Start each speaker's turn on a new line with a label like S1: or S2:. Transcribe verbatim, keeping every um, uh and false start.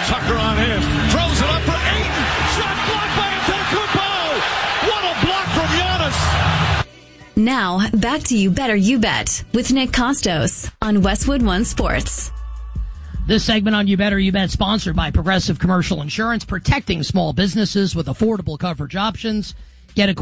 S1: Tucker on him. Throws it up for Ayton. Shot blocked by Antetokounmpo. What a block from Giannis.
S2: Now, back to You Better You Bet with Nick Costos on Westwood One Sports.
S3: This segment on You Better You Bet sponsored by Progressive Commercial Insurance, protecting small businesses with affordable coverage options. Get a